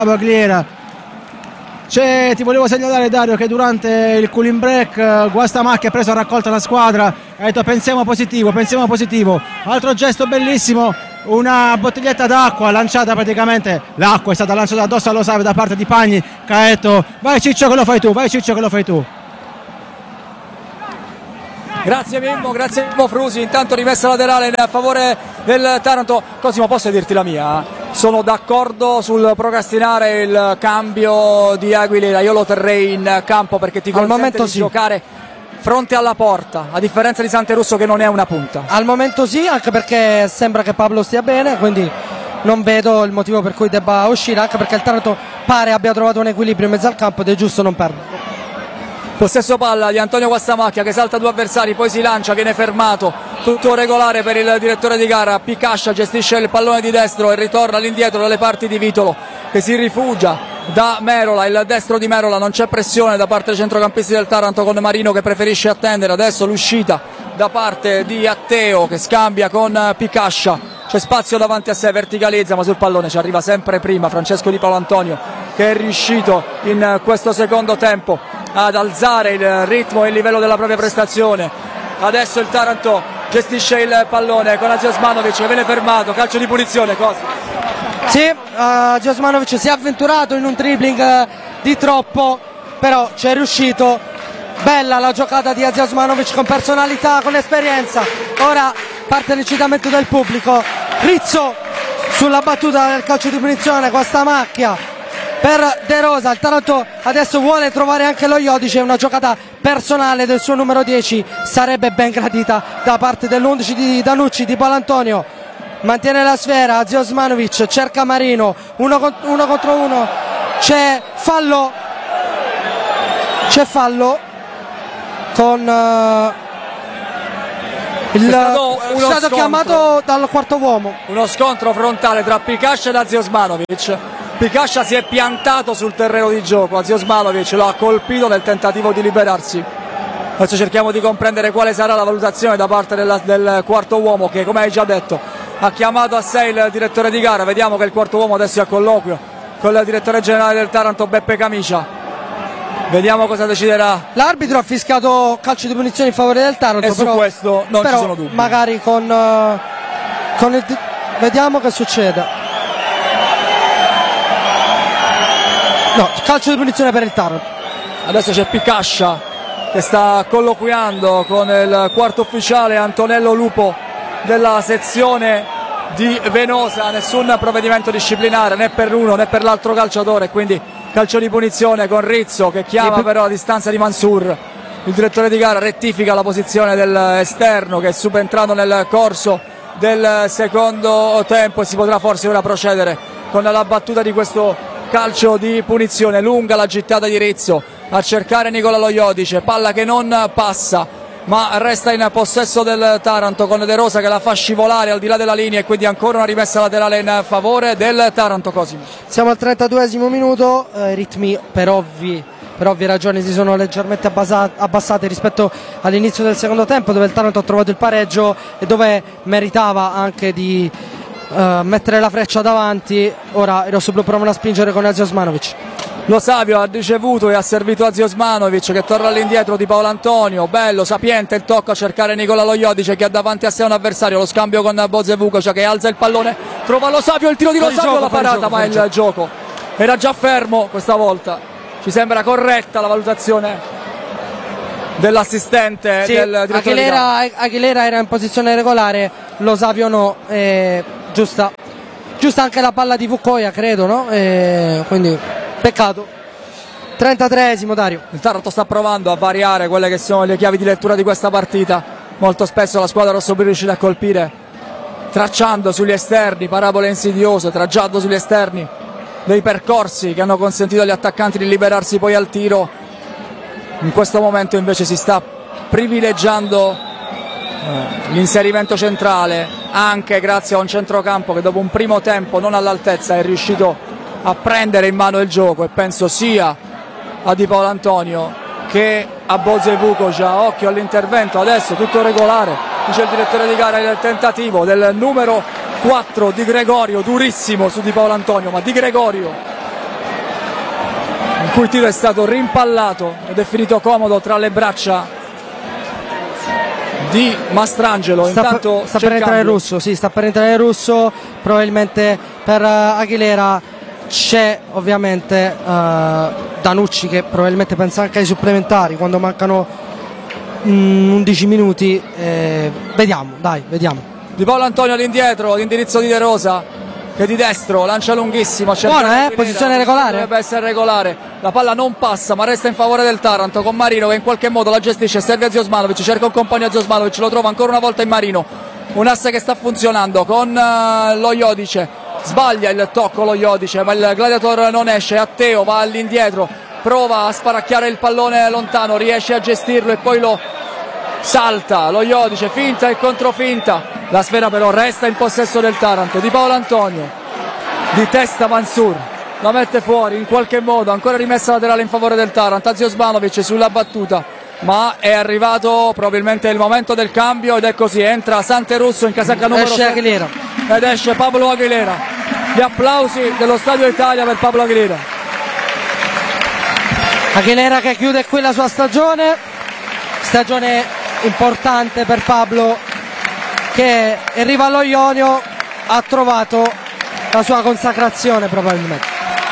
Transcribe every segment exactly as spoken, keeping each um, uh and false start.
Bagliera. C'è, ti volevo segnalare, Dario, che durante il cooling break Guastamacchia ha preso a raccolta la squadra e ha detto pensiamo positivo, pensiamo positivo. Altro gesto bellissimo, una bottiglietta d'acqua lanciata, praticamente l'acqua è stata lanciata addosso allo Savio da parte di Pagni, che ha detto vai Ciccio che lo fai tu, vai Ciccio che lo fai tu. Grazie Mimmo, grazie Mimmo Frusi. Intanto rimessa laterale a favore del Taranto. Cosimo, posso dirti la mia? Sono d'accordo sul procrastinare il cambio di Aguilera, io lo terrei in campo perché ti consente al momento di sì. giocare fronte alla porta, a differenza di Santerusso che non è una punta. Al momento sì, anche perché sembra che Pablo stia bene, quindi non vedo il motivo per cui debba uscire, anche perché il Taranto pare abbia trovato un equilibrio in mezzo al campo ed è giusto non perdere. Possesso palla di Antonio Guastamacchia che salta due avversari, poi si lancia, viene fermato, tutto regolare per il direttore di gara. Picascia gestisce il pallone di destro e ritorna all'indietro dalle parti di Vitolo che si rifugia da Merola, il destro di Merola, non c'è pressione da parte dei centrocampisti del Taranto con Marino che preferisce attendere. Adesso l'uscita da parte di Atteo che scambia con Picascia, c'è spazio davanti a sé, verticalizza ma sul pallone ci arriva sempre prima Francesco Di Paolantonio che è riuscito in questo secondo tempo ad alzare il ritmo e il livello della propria prestazione. Adesso il Taranto gestisce il pallone con Aziosmanovic che viene fermato, calcio di punizione. Cosa? Sì, uh, Osmanovic si è avventurato in un dribbling uh, di troppo, però ci è riuscito. Bella la giocata di Aziosmanovic con personalità, con esperienza. Ora parte l'incitamento del pubblico. Rizzo sulla battuta del calcio di punizione, Guastamacchia per De Rosa. Il Taranto adesso vuole trovare anche lo Iodice, una giocata personale del suo numero dieci sarebbe ben gradita da parte dell'undici di Danucci. Di Paolantonio mantiene la sfera, Aziosmanovic cerca Marino, uno, uno contro uno, c'è fallo c'è fallo con uh, il, è stato, è stato chiamato dal quarto uomo, uno scontro frontale tra Picascia ed Aziosmanovic. Picascia si è piantato sul terreno di gioco, Aziosmanovic lo ha colpito nel tentativo di liberarsi. Adesso cerchiamo di comprendere quale sarà la valutazione da parte del, del quarto uomo che, come hai già detto, ha chiamato a sé il direttore di gara. Vediamo che il quarto uomo adesso è a colloquio con il direttore generale del Taranto Beppe Camicia. Vediamo cosa deciderà. L'arbitro ha fischiato calcio di punizione in favore del Taranto e su però, questo non però ci sono dubbi. Magari con, uh, con il, vediamo che succede. No, calcio di punizione per il Taranto. Adesso c'è Picascia che sta colloquiando con il quarto ufficiale Antonello Lupo della sezione di Venosa. Nessun provvedimento disciplinare né per uno né per l'altro calciatore, quindi calcio di punizione con Rizzo che chiama però a distanza di Mansur. Il direttore di gara rettifica la posizione dell'esterno che è subentrato nel corso del secondo tempo e si potrà forse ora procedere con la battuta di questo calcio di punizione. Lunga la gittata di Rizzo a cercare Nicola Lo Iodice, palla che non passa ma resta in possesso del Taranto con De Rosa che la fa scivolare al di là della linea e quindi ancora una rimessa laterale in favore del Taranto. Cosimo. Siamo al trentaduesimo minuto, eh, ritmi per ovvi, per ovvie ragioni si sono leggermente abbasati, abbassati rispetto all'inizio del secondo tempo, dove il Taranto ha trovato il pareggio e dove meritava anche di uh, mettere la freccia davanti. Ora i rossoblu provano a spingere con Aziosmanovic. Lo Savio ha ricevuto e ha servito Aziosmanovic che torna all'indietro di Paolantonio. Bello, sapiente il tocco a cercare Nicola Lo Iodice che ha davanti a sé un avversario. Lo scambio con Boze Vukovic che alza il pallone, trova Lo Savio, il tiro di Lo Savio, la parata, ma il gioco era già fermo questa volta. Ci sembra corretta la valutazione dell'assistente sì, del direttore Aguilera, Aguilera era in posizione regolare, Lo Savio no, eh, giusta giusta anche la palla di Vukoia credo, no? Eh, quindi peccato. trentatreesimo, Dario. Il Taranto sta provando a variare quelle che sono le chiavi di lettura di questa partita. Molto spesso la squadra rossoblu riuscita a colpire tracciando sugli esterni parabole insidiose, tracciando sugli esterni dei percorsi che hanno consentito agli attaccanti di liberarsi poi al tiro. In questo momento invece si sta privilegiando eh, l'inserimento centrale, anche grazie a un centrocampo che dopo un primo tempo non all'altezza è riuscito a prendere in mano il gioco, e penso sia a Di Paolantonio che a Boze Vukovic. Occhio all'intervento, adesso tutto regolare, dice il direttore di gara, il tentativo del numero quattro Di Gregorio, durissimo su Di Paolantonio, ma Di Gregorio in cui il tiro è stato rimpallato ed è finito comodo tra le braccia di Mastrangelo. Sta, Intanto per, sta c'è per il entrare il cambio. russo, sì, sta per entrare il russo, probabilmente per uh, Aguilera c'è ovviamente uh, Danucci che probabilmente pensa anche ai supplementari quando mancano mm, undici minuti, eh, vediamo, dai, vediamo. Di Paolo Antonio all'indietro, l'indirizzo di De Rosa che di destro lancia lunghissimo, buona, eh? Posizione regolare, dovrebbe essere regolare, la palla non passa ma resta in favore del Taranto con Marino che in qualche modo la gestisce, serve a Ziosmanovic, cerca un compagno a Ziosmanovic, lo trova ancora una volta in Marino, un asse che sta funzionando con uh, lo Iodice, sbaglia il tocco lo Iodice ma il Gladiator non esce, Atteo va all'indietro, prova a sparacchiare il pallone lontano, riesce a gestirlo e poi lo salta, lo Iodice, finta e controfinta, la sfera però resta in possesso del Taranto. Di Paolo Antonio, di testa Mansur, la mette fuori in qualche modo, ancora rimessa laterale in favore del Taranto, a Ziosmanovic sulla battuta, ma è arrivato probabilmente il momento del cambio ed è così, entra Santerusso in casacca numero esce sette Aguilera ed esce Pablo Aguilera. Gli applausi dello Stadio Italia per Pablo Aguilera. Aguilera che chiude qui la sua stagione, stagione importante per Pablo che arriva allo Ionio, ha trovato la sua consacrazione probabilmente.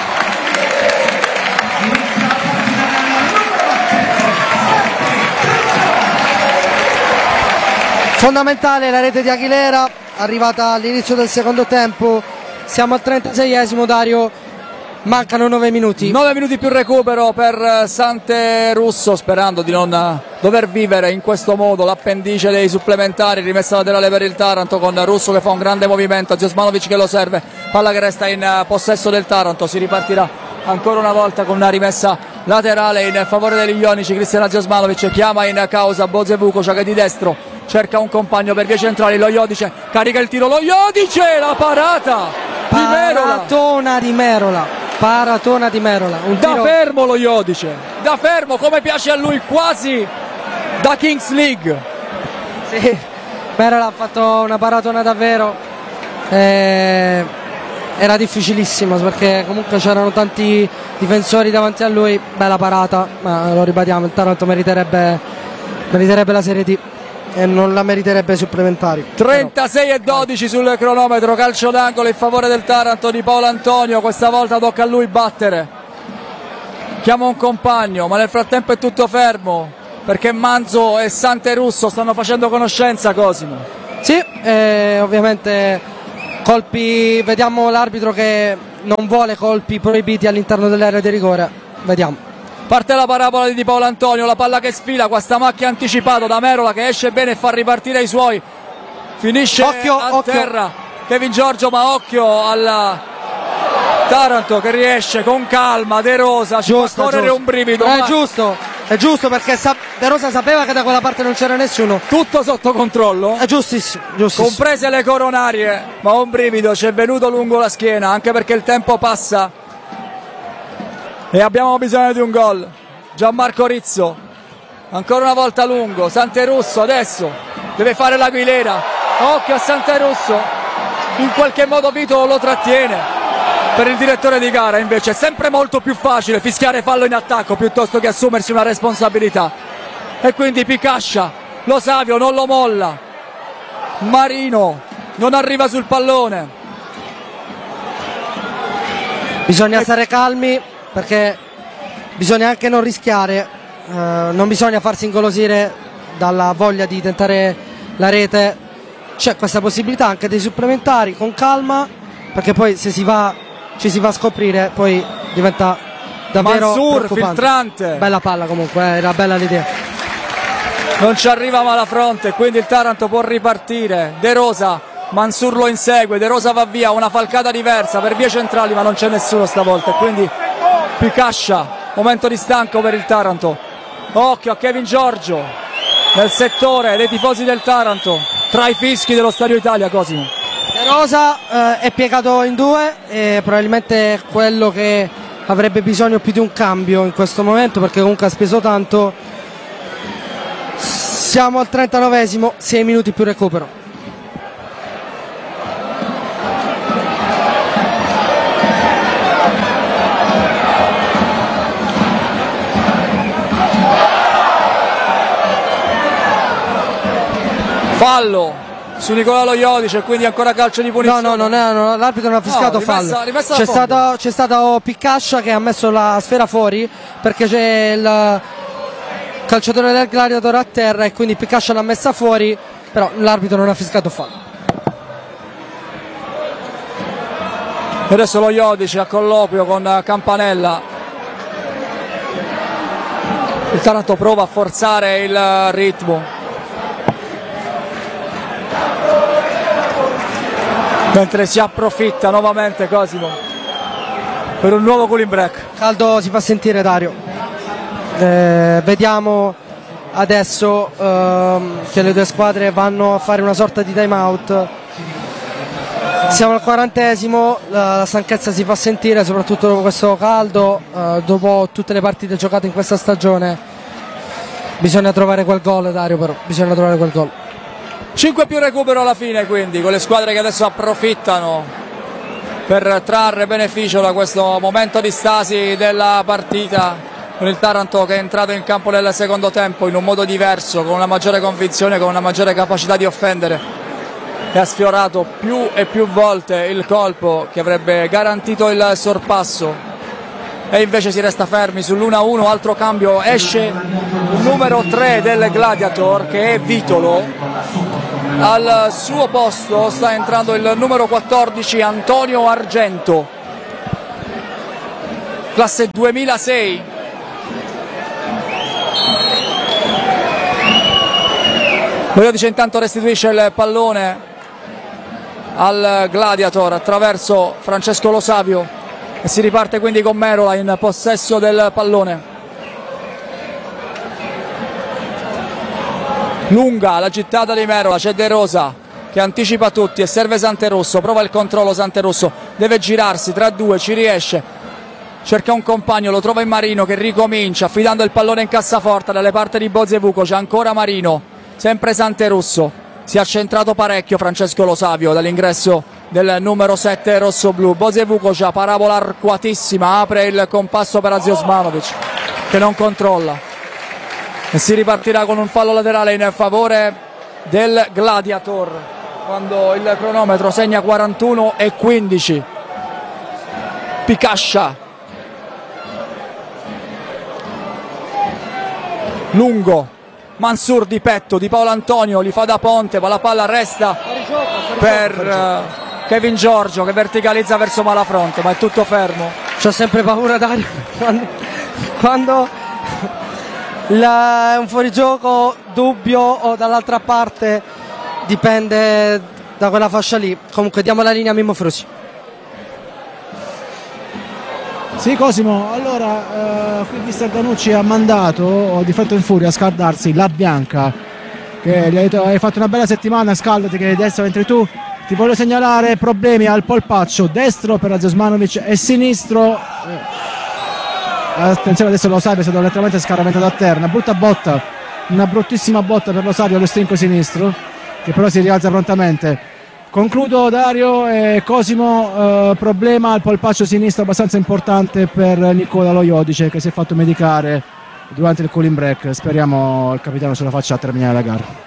Fondamentale la rete di Aguilera, arrivata all'inizio del secondo tempo, siamo al trentaseiesimo, Dario, mancano nove minuti. nove minuti più recupero per Santerusso, sperando di non dover vivere in questo modo l'appendice dei supplementari, rimessa laterale per il Taranto con Russo che fa un grande movimento, Ziosmanovic che lo serve, palla che resta in possesso del Taranto, si ripartirà ancora una volta con una rimessa laterale in favore degli Ionici. Cristian Ziosmanovic chiama in causa Boze Vukovic che di destro cerca un compagno per vie centrali, lo Iodice carica il tiro, lo Iodice, la parata di Merola, paratona di Merola, paratona di Merola, un da tiro fermo lo Iodice, da fermo come piace a lui, quasi da Kings League. sì. Merola ha fatto una paratona davvero, eh, era difficilissimo perché comunque c'erano tanti difensori davanti a lui, bella parata, ma lo ribadiamo, il Taranto meriterebbe, meriterebbe la Serie D e non la meriterebbe ai supplementari. trentasei e dodici sul cronometro, calcio d'angolo in favore del Taranto di Paolo Antonio, questa volta tocca a lui battere, chiama un compagno ma nel frattempo è tutto fermo perché Manzo e Santerusso stanno facendo conoscenza. Cosimo, sì, eh, ovviamente colpi, vediamo l'arbitro che non vuole colpi proibiti all'interno dell'area di rigore, vediamo. parte la parabola di Di Paolo Antonio, la palla che sfila, questa macchia anticipata da Merola che esce bene e fa ripartire i suoi, finisce occhio, a occhio. terra Kevin Giorgio, ma occhio al Taranto che riesce con calma, De Rosa ci Giusto, fa correre giusto. un brivido, È ma giusto, è giusto perché sa- De Rosa sapeva che da quella parte non c'era nessuno, tutto sotto controllo, è giustissimo, giustissimo. comprese le coronarie, ma un brivido ci è venuto lungo la schiena anche perché il tempo passa e abbiamo bisogno di un gol. Gianmarco Rizzo ancora una volta lungo, Santerusso adesso deve fare l'Aguilera, occhio a Santerusso, in qualche modo Vito lo trattiene. Per il direttore di gara invece è sempre molto più facile fischiare fallo in attacco piuttosto che assumersi una responsabilità, e quindi Picascia, lo Savio non lo molla, Marino non arriva sul pallone. Bisogna stare calmi perché bisogna anche non rischiare, eh, non bisogna farsi ingolosire dalla voglia di tentare la rete, c'è questa possibilità anche dei supplementari, con calma, perché poi se si va ci si va a scoprire poi diventa davvero Mansur, preoccupante. filtrante, Bella palla comunque, eh, era bella l'idea. non ci arriva Malafronte, quindi il Taranto può ripartire. De Rosa, Mansur lo insegue, De Rosa va via, una falcata diversa per vie centrali ma non c'è nessuno stavolta, quindi Picascia, momento di stanco per il Taranto. Occhio a Kevin Giorgio nel settore dei tifosi del Taranto, tra i fischi dello Stadio Italia. Cosimo, De Rosa eh, è piegato in due e probabilmente è quello che avrebbe bisogno più di un cambio in questo momento perché comunque ha speso tanto. Siamo al trentanovesimo, sei minuti più recupero. fallo su Nicolò Iodice e quindi ancora calcio di No, punizione. no, non è, no, l'arbitro non ha fischiato No, rimessa- fallo. rimessa da C'è fondo. stato, c'è stato Piccascia che ha messo la sfera fuori perché c'è il calciatore del Gladiator a terra e quindi Piccascia l'ha messa fuori, però l'arbitro non ha fischiato fallo. E adesso lo Iodice a colloquio con Campanella. Il Taranto prova a forzare il ritmo, mentre si approfitta nuovamente Cosimo per un nuovo cooling break. Caldo si fa sentire, Dario. Eh, vediamo adesso ehm, che le due squadre vanno a fare una sorta di time out. Siamo al quarantesimo, la, la stanchezza si fa sentire soprattutto dopo questo caldo, eh, dopo tutte le partite giocate in questa stagione. Bisogna trovare quel gol, Dario, però bisogna trovare quel gol. cinque più recupero alla fine, quindi con le squadre che adesso approfittano per trarre beneficio da questo momento di stasi della partita, con il Taranto che è entrato in campo nel secondo tempo in un modo diverso, con una maggiore convinzione, con una maggiore capacità di offendere, e ha sfiorato più e più volte il colpo che avrebbe garantito il sorpasso, e invece si resta fermi sull'uno a uno. Altro cambio, esce il numero tre del Gladiator che è Vitolo, al suo posto sta entrando il numero quattordici Antonio Argento, classe duemilasei. Lo Iodice intanto restituisce il pallone al Gladiator attraverso Francesco Lo Savio e si riparte quindi con Merola in possesso del pallone. Lunga la gittata di Merola, c'è De Rosa che anticipa tutti e serve Santerosso, prova il controllo Santerosso, deve girarsi tra due, ci riesce, cerca un compagno, lo trova in Marino che ricomincia affidando il pallone in cassaforte dalle parti di Bozevuco. C'è ancora Marino, sempre Santerosso, si è accentrato parecchio Francesco Lo Savio dall'ingresso del numero sette rossoblu. Bozevuco, c'ha parabola arcuatissima, apre il compasso per Aziosmanovic che non controlla e si ripartirà con un fallo laterale in favore del Gladiator quando il cronometro segna quarantuno e quindici. Picascia, lungo, Mansur di petto di Paolo Antonio, li fa da ponte, ma la palla resta per uh, Kevin Giorgio che verticalizza verso Malafronte, ma è tutto fermo. C'ho sempre paura, Dario, quando, quando la, è un fuorigioco dubbio o dall'altra parte, dipende da quella fascia lì. Comunque diamo la linea a Mimmo Frusi. Sì, Cosimo, allora eh, qui mister Danucci ha mandato di fretta in furia a scaldarsi la Bianca, che gli ha detto: hai fatto una bella settimana, scaldati che adesso entri tu. Ti voglio segnalare problemi al polpaccio destro per Aziosmanovic e sinistro, eh, attenzione, adesso Lo Savio è stato letteralmente scaraventato a terra, una brutta botta, una bruttissima botta per Lo Savio allo stinco sinistro, che però si rialza prontamente. Concludo, Dario e Cosimo, eh, problema al polpaccio sinistro abbastanza importante per Nicola Lo Iodice, che si è fatto medicare durante il cooling break. Speriamo il capitano ce la faccia a terminare la gara.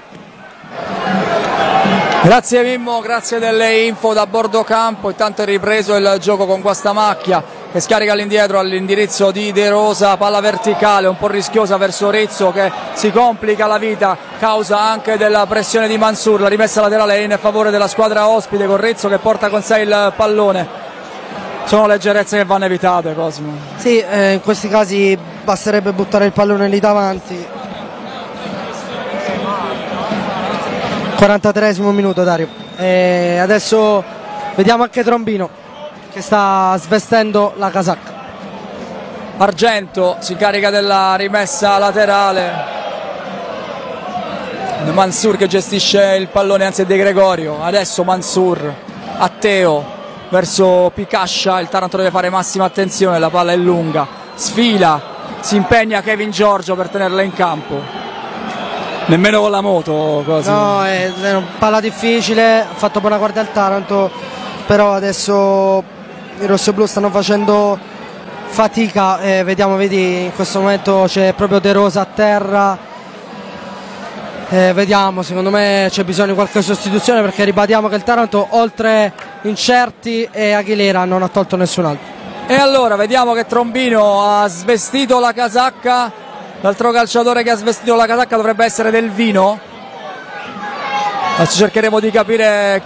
Grazie Mimmo, grazie delle info da bordo campo. Intanto è ripreso il gioco con Guastamacchia che scarica all'indietro all'indirizzo di De Rosa, palla verticale un po' rischiosa verso Rizzo che si complica la vita causa anche della pressione di Mansur. La rimessa laterale in favore della squadra ospite con Rizzo che porta con sé il pallone. Sono leggerezze che vanno evitate, Cosimo. Sì, eh, in questi casi basterebbe buttare il pallone lì davanti. quarantatreesimo minuto, Dario. E adesso vediamo anche Trombino che sta svestendo la casacca. Argento si carica della rimessa laterale, Mansur che gestisce il pallone, anzi è De Gregorio. Adesso Mansur, Atteo verso Picascia, il Taranto deve fare massima attenzione, la palla è lunga, sfila, si impegna Kevin Giorgio per tenerla in campo. Nemmeno con la moto, così. No, è, è una palla difficile, ha fatto buona guardia al Taranto, però adesso i rossoblu stanno facendo fatica, eh, vediamo, vedi, in questo momento c'è proprio De Rosa a terra, Eh, vediamo, secondo me c'è bisogno di qualche sostituzione, perché ribadiamo che il Taranto oltre Incerti e Aguilera non ha tolto nessun altro. E allora vediamo che Trombino ha svestito la casacca. L'altro calciatore che ha svestito la casacca dovrebbe essere Del Vino. Adesso cercheremo di capire